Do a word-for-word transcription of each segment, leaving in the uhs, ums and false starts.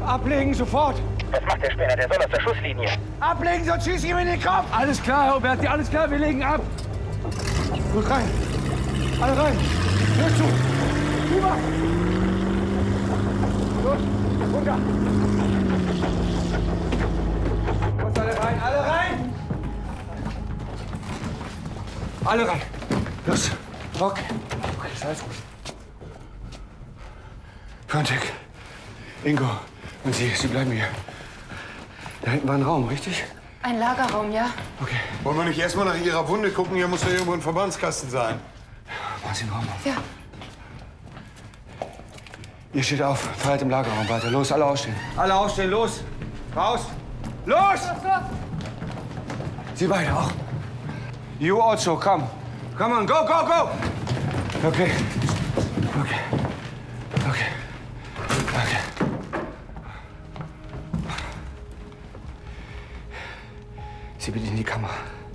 Ablegen, sofort! Was macht der Spinner? Der soll aus der Schusslinie. Ablegen, sonst schieß ich ihm in den Kopf! Alles klar, Herr Huberti, alles klar, wir legen ab! Gut rein! Alle rein! Tür zu! Rüber! Los, runter! Los, alle rein, alle rein! Alle rein! Los! Okay. Okay, ist alles gut. Kontek, Ingo und Sie, Sie bleiben hier. Da hinten war ein Raum, richtig? Ein Lagerraum, ja. Okay. Wollen wir nicht erstmal nach Ihrer Wunde gucken? Hier muss ja irgendwo ein Verbandskasten sein. Machen Sie den Raum auf. Ja. Ihr steht auf, feiert im Lagerraum weiter. Los, alle ausstehen. Alle ausstehen, los! Raus! Los! Sie beide auch. You also, come. Come on, go, go, go! Okay. Okay. Okay. Okay. Sie bitte in die Kamera.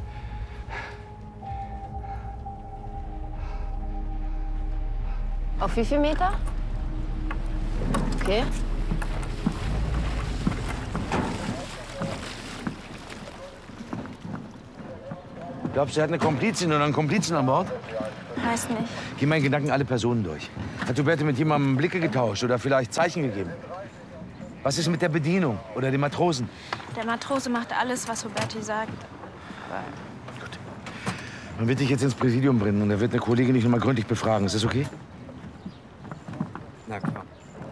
Auf wie viel Meter? Okay. Glaubst du, er hat eine Komplizin oder einen Komplizen an Bord? Weiß nicht. Geh meinen Gedanken alle Personen durch. Hat Huberti mit jemandem Blicke getauscht oder vielleicht Zeichen gegeben? Was ist mit der Bedienung oder den Matrosen? Der Matrose macht alles, was Huberti sagt. Gut. Man wird dich jetzt ins Präsidium bringen und er wird eine Kollegin dich noch mal gründlich befragen. Ist das okay? Na klar.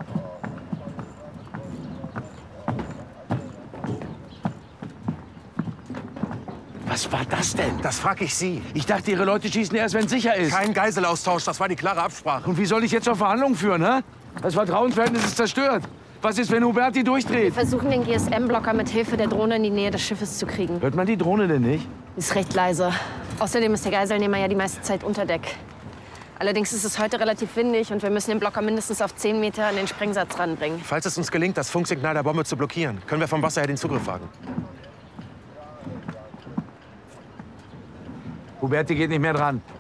Was war das denn? Das frag ich Sie. Ich dachte, Ihre Leute schießen erst, wenn es sicher ist. Kein Geiselaustausch, das war die klare Absprache. Und wie soll ich jetzt noch Verhandlungen führen, hä? Das Vertrauensverhältnis ist zerstört. Was ist, wenn Huberti durchdreht? Wir versuchen, den G S M-Blocker mit Hilfe der Drohne in die Nähe des Schiffes zu kriegen. Hört man die Drohne denn nicht? Ist recht leise. Außerdem ist der Geiselnehmer ja die meiste Zeit unter Deck. Allerdings ist es heute relativ windig und wir müssen den Blocker mindestens auf zehn Meter an den Sprengsatz ranbringen. Falls es uns gelingt, das Funksignal der Bombe zu blockieren, können wir vom Wasser her den Zugriff wagen. Huberti geht nicht mehr dran.